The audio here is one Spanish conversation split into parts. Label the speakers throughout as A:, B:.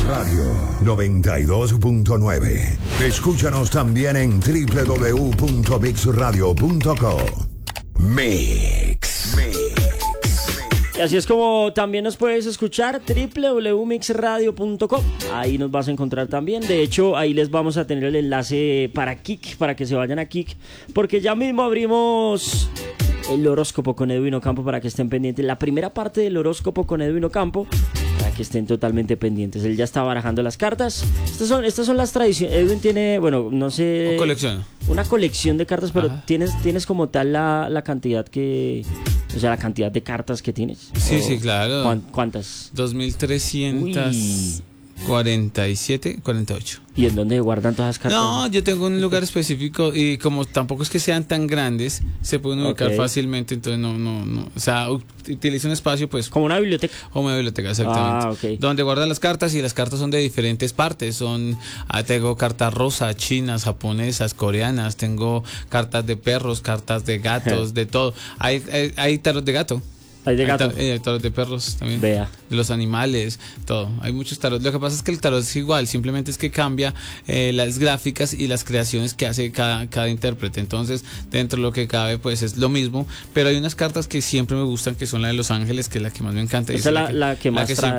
A: Radio 92.9. Escúchanos también en www.mixradio.co. Mix.
B: Y así es como también nos puedes escuchar, www.mixradio.com. Ahí nos vas a encontrar también. De hecho, ahí les vamos a tener el enlace para Kik, para que se vayan a Kik, porque ya mismo abrimos el horóscopo con Edwin Ocampo para que estén pendientes. La primera parte del horóscopo con Edwin Ocampo, para que estén totalmente pendientes. Él ya está barajando las cartas. Estas son las tradiciones. Edwin tiene, bueno, no sé, una colección de cartas, pero tienes como tal la cantidad que... O sea, la cantidad de cartas que tienes.
C: Sí, sí, claro.
B: ¿Cuántas?
C: 2.347, 48.
B: ¿Y en dónde guardan todas las cartas?
C: No, yo tengo un lugar específico y como tampoco es que sean tan grandes, se pueden ubicar fácilmente, entonces no. O sea, utilizo un espacio pues...
B: Como una biblioteca.
C: Como una biblioteca, exactamente.
B: Okay.
C: Donde guardan las cartas y las cartas son de diferentes partes. Tengo cartas rosas, chinas, japonesas, coreanas, tengo cartas de perros, cartas de gatos, de todo. Hay tarot de gato.
B: Hay de gato.
C: Hay tarot de perros también.
B: Vea.
C: De los animales, todo. Hay muchos tarot. Lo que pasa es que el tarot es igual, simplemente es que cambia las gráficas y las creaciones que hace cada intérprete. Entonces, dentro de lo que cabe, pues es lo mismo. Pero hay unas cartas que siempre me gustan, que son la de los ángeles, que es la que más me encanta.
B: Esa es la que más trae.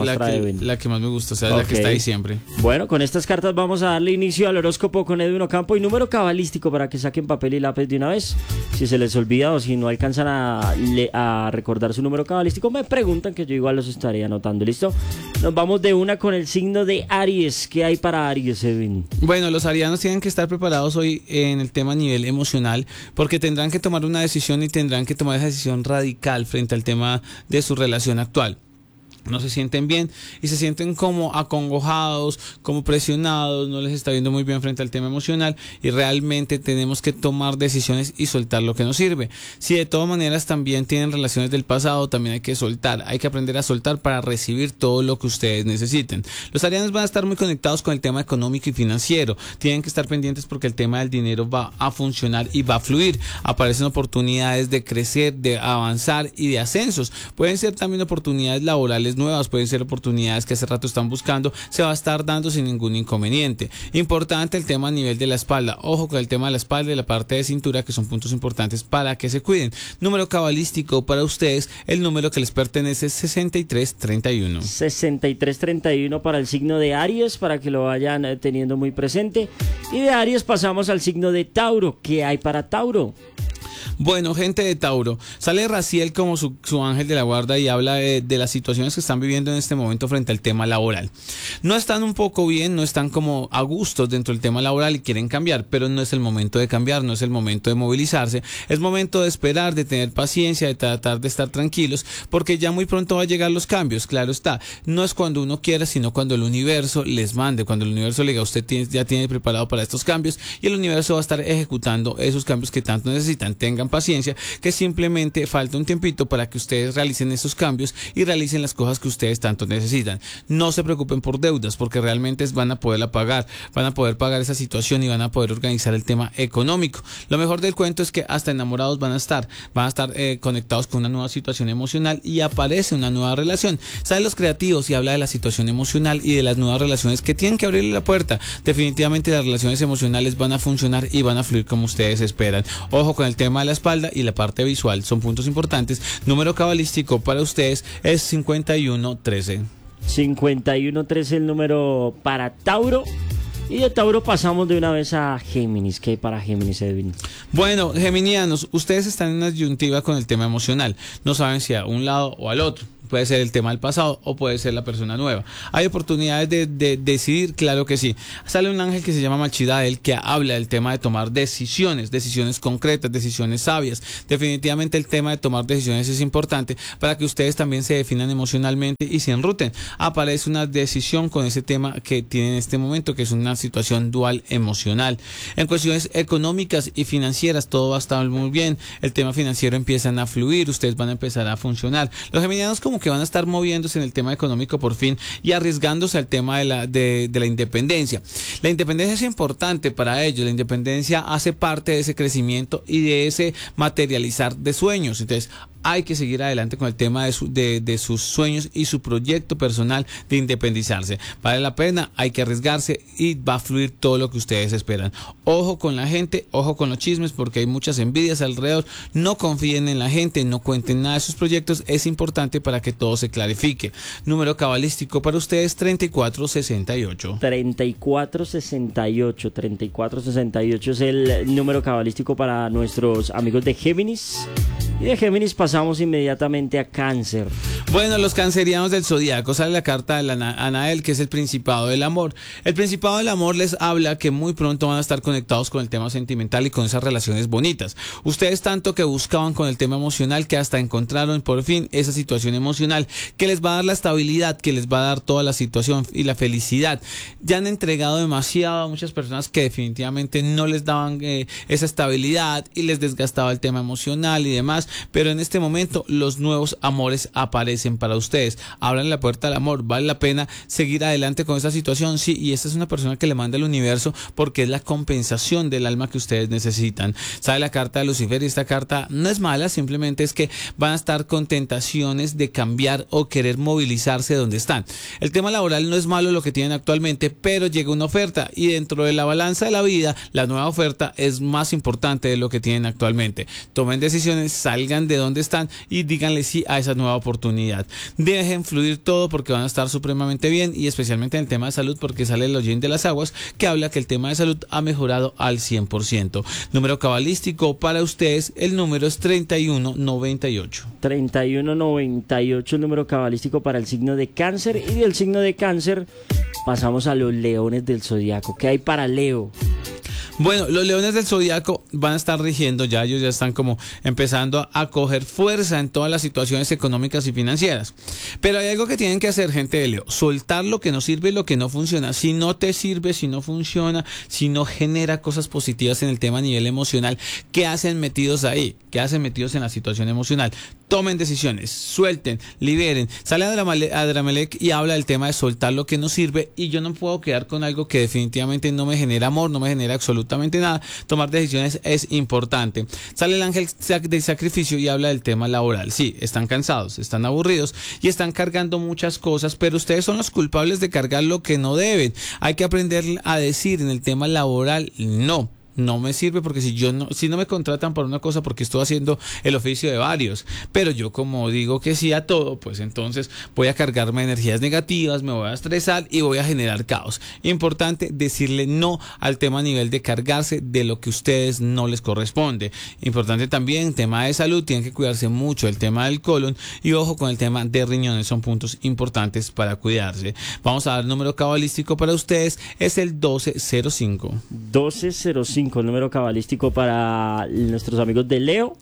C: La que más me gusta, o sea, la que está ahí siempre.
B: Bueno, con estas cartas vamos a darle inicio al horóscopo con Edwin Ocampo y número cabalístico para que saquen papel y lápiz de una vez. Si se les olvida o si no alcanzan a recordar su número cabalístico, me preguntan, que yo igual los estaría anotando. ¿Listo? Nos vamos de una con el signo de Aries. ¿Qué hay para Aries, Edwin?
C: Bueno, los arianos tienen que estar preparados hoy en el tema a nivel emocional, porque tendrán que tomar una decisión y tendrán que tomar esa decisión radical frente al tema de su relación actual. No se sienten bien y se sienten como acongojados, como presionados, no les está yendo muy bien frente al tema emocional y realmente tenemos que tomar decisiones y soltar lo que nos sirve. Si de todas maneras también tienen relaciones del pasado, también hay que soltar, hay que aprender a soltar para recibir todo lo que ustedes necesiten. Los arianos van a estar muy conectados con el tema económico y financiero, tienen que estar pendientes porque el tema del dinero va a funcionar y va a fluir. Aparecen oportunidades de crecer, de avanzar y de ascensos. Pueden ser también oportunidades laborales nuevas, pueden ser oportunidades que hace rato están buscando, se va a estar dando sin ningún inconveniente. Importante el tema a nivel de la espalda, ojo con el tema de la espalda y la parte de cintura, que son puntos importantes para que se cuiden. Número cabalístico para ustedes, el número que les pertenece es 6331.
B: 6331 para el signo de Aries, para que lo vayan teniendo muy presente. Y de Aries pasamos al signo de Tauro. ¿Qué hay para Tauro?
C: Bueno, gente de Tauro, sale Raziel como su ángel de la guarda y habla de las situaciones que están viviendo en este momento frente al tema laboral. No están un poco bien, no están como a gustos dentro del tema laboral y quieren cambiar, pero no es el momento de cambiar, no es el momento de movilizarse, es momento de esperar, de tener paciencia, de tratar de estar tranquilos, porque ya muy pronto va a llegar los cambios, claro está. No es cuando uno quiera, sino cuando el universo les mande, cuando el universo le diga, usted ya tiene preparado para estos cambios y el universo va a estar ejecutando esos cambios que tanto necesitan. Tengan paciencia, que simplemente falta un tiempito para que ustedes realicen esos cambios y realicen las cosas que ustedes tanto necesitan. No se preocupen por deudas, porque realmente van a poderla pagar, van a poder pagar esa situación y van a poder organizar el tema económico. Lo mejor del cuento es que hasta enamorados van a estar conectados con una nueva situación emocional y aparece una nueva relación. Salen los creativos y habla de la situación emocional y de las nuevas relaciones que tienen que abrirle la puerta. Definitivamente las relaciones emocionales van a funcionar y van a fluir como ustedes esperan. Ojo con el tema de la espalda y la parte visual, son puntos importantes. Número cabalístico para ustedes es 5113.
B: 5113 el número para Tauro. Y de Tauro pasamos de una vez a Géminis. ¿Qué hay para Géminis, Edwin?
C: Bueno, geminianos, ustedes están en una disyuntiva con el tema emocional. No saben si a un lado o al otro. Puede ser el tema del pasado o puede ser la persona nueva. ¿Hay oportunidades de decidir? Claro que sí. Sale un ángel que se llama Malchidael, que habla del tema de tomar decisiones concretas, decisiones sabias. Definitivamente el tema de tomar decisiones es importante para que ustedes también se definan emocionalmente y se enruten. Aparece una decisión con ese tema que tienen en este momento, que es una situación dual emocional. En cuestiones económicas y financieras todo va a estar muy bien. El tema financiero empiezan a fluir, ustedes van a empezar a funcionar. Los geminianos como que van a estar moviéndose en el tema económico por fin y arriesgándose al tema de la independencia. La independencia es importante para ellos, la independencia hace parte de ese crecimiento y de ese materializar de sueños. Entonces, hay que seguir adelante con el tema de sus sueños y su proyecto personal de independizarse. Vale la pena, hay que arriesgarse y va a fluir todo lo que ustedes esperan. Ojo con la gente, ojo con los chismes, porque hay muchas envidias alrededor. No confíen en la gente, no cuenten nada de sus proyectos, es importante para que todo se clarifique. Número cabalístico para ustedes, 3468.
B: 3468, 3468 es el número cabalístico para nuestros amigos de Géminis. Y de Géminis pasamos inmediatamente a Cáncer.
C: Bueno, los cancerianos del zodiaco, sale la carta de Anael, que es el Principado del Amor. El Principado del Amor les habla que muy pronto van a estar conectados con el tema sentimental y con esas relaciones bonitas. Ustedes tanto que buscaban con el tema emocional que hasta encontraron por fin esa situación emocional que les va a dar la estabilidad, que les va a dar toda la situación y la felicidad. Ya han entregado demasiado a muchas personas que definitivamente no les daban esa estabilidad y les desgastaba el tema emocional y demás, pero en este momento los nuevos amores aparecen para ustedes. Abran la puerta al amor, vale la pena seguir adelante con esta situación, sí, y esta es una persona que le manda el universo porque es la compensación del alma que ustedes necesitan. Sale la carta de Lucifer y esta carta no es mala, simplemente es que van a estar con tentaciones de cambiar o querer movilizarse donde están. El tema laboral no es malo lo que tienen actualmente, pero llega una oferta y dentro de la balanza de la vida, la nueva oferta es más importante de lo que tienen actualmente. Tomen decisiones, salgan de donde están y díganle sí a esa nueva oportunidad. Dejen fluir todo porque van a estar supremamente bien, y especialmente en el tema de salud, porque sale el hollín de las aguas que habla que el tema de salud ha mejorado al 100%. Número cabalístico para ustedes, el número es 3198.
B: 3198, el número cabalístico para el signo de Cáncer. Y del signo de Cáncer pasamos a los leones del zodiaco. ¿Qué hay para Leo?
C: Bueno, los leones del zodiaco van a estar rigiendo ya, ellos ya están como empezando a coger fuerza en todas las situaciones económicas y financieras. Pero hay algo que tienen que hacer, gente de Leo: soltar lo que no sirve, lo que no funciona. Si no te sirve, si no funciona, si no genera cosas positivas en el tema a nivel emocional, ¿qué hacen metidos ahí? ¿Qué hacen metidos en la situación emocional? Tomen decisiones, suelten, liberen. Sale Adramelech y habla del tema de soltar lo que no sirve, y yo no puedo quedar con algo que definitivamente no me genera amor, no me genera absolutamente nada. Tomar decisiones es importante. Sale el ángel del sacrificio y habla del tema laboral. Sí, están cansados, están aburridos y están cargando muchas cosas, pero ustedes son los culpables de cargar lo que no deben. Hay que aprender a decir en el tema laboral no me sirve, porque si no me contratan por una cosa, porque estoy haciendo el oficio de varios, pero yo como digo que sí a todo, pues entonces voy a cargarme energías negativas, me voy a estresar y voy a generar caos. Importante decirle no al tema a nivel de cargarse de lo que a ustedes no les corresponde. Importante también, tema de salud, tienen que cuidarse mucho el tema del colon, y ojo con el tema de riñones, son puntos importantes para cuidarse. Vamos a dar número cabalístico para ustedes, es el 1205.
B: 1205, el número cabalístico para nuestros amigos de Leo.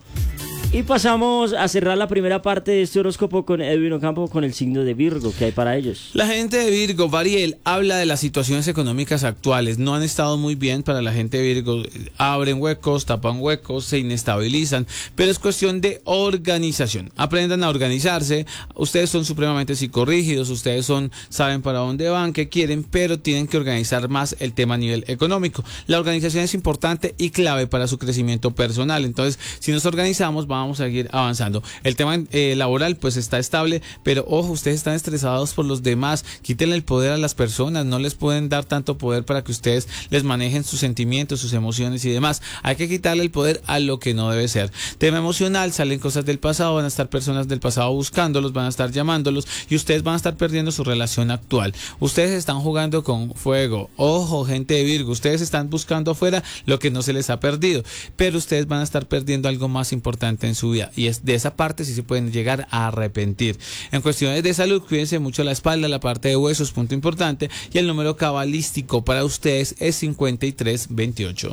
B: Y pasamos a cerrar la primera parte de este horóscopo con Edwin Ocampo, con el signo de Virgo. ¿Qué hay para ellos?
C: La gente de Virgo, Variel, habla de las situaciones económicas actuales. No han estado muy bien para la gente de Virgo. Abren huecos, tapan huecos, se inestabilizan, pero es cuestión de organización. Aprendan a organizarse. Ustedes son supremamente psicorrígidos, ustedes saben para dónde van, qué quieren, pero tienen que organizar más el tema a nivel económico. La organización es importante y clave para su crecimiento personal. Entonces, si nos organizamos, vamos a seguir avanzando. El tema laboral pues está estable, pero ojo, ustedes están estresados por los demás. Quítenle el poder a las personas, no les pueden dar tanto poder para que ustedes les manejen sus sentimientos, sus emociones y demás. Hay que quitarle el poder a lo que no debe ser. Tema emocional, salen cosas del pasado, van a estar personas del pasado buscándolos, van a estar llamándolos, y ustedes van a estar perdiendo su relación actual. Ustedes están jugando con fuego. Ojo, gente de Virgo, ustedes están buscando afuera lo que no se les ha perdido, pero ustedes van a estar perdiendo algo más importante en su vida, y es de esa parte sí se pueden llegar a arrepentir. En cuestiones de salud, cuídense mucho la espalda, la parte de huesos, punto importante, y el número cabalístico para ustedes es 5328.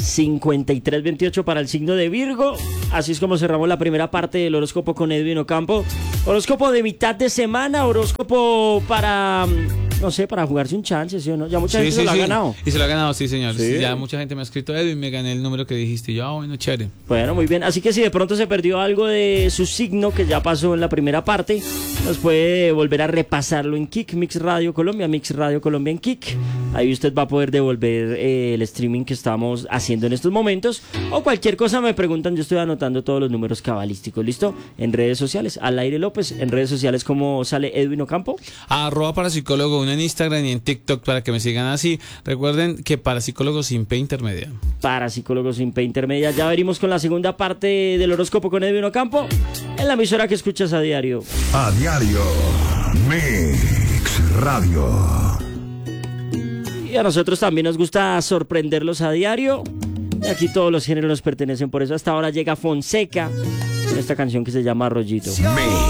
B: 5328 para el signo de Virgo. Así es como cerramos la primera parte del horóscopo con Edwin Ocampo. Horóscopo de mitad de semana, horóscopo para no sé, para jugarse un chance, ¿sí o no? Ya mucha gente se lo ha ganado.
C: Y se lo ha ganado, sí, señor.
B: Sí.
C: Ya mucha gente me ha escrito, Edwin, me gané el número que dijiste. Y yo, bueno, chévere.
B: Bueno, muy bien. Así que si de pronto se perdió algo de su signo, que ya pasó en la primera parte, nos puede volver a repasarlo en Kik, Mix Radio Colombia en Kik. Ahí usted va a poder devolver el streaming que estamos haciendo en estos momentos. O cualquier cosa me preguntan, yo estoy anotando todos los números cabalísticos, ¿listo? En redes sociales, Al Aire López, en redes sociales, ¿cómo sale Edwin Ocampo?
C: @parapsicólogo, uno en Instagram y en TikTok para que me sigan así. Recuerden que Parapsicólogo sin P intermedia.
B: Parapsicólogo sin P intermedia. Ya venimos con la segunda parte del horóscopo con Edwin Ocampo, en la emisora que escuchas a diario.
A: A diario. Mix Radio.
B: Y a nosotros también nos gusta sorprenderlos a diario. Y aquí todos los géneros nos pertenecen, por eso hasta ahora llega Fonseca en esta canción que se llama Rollito.
A: Mix.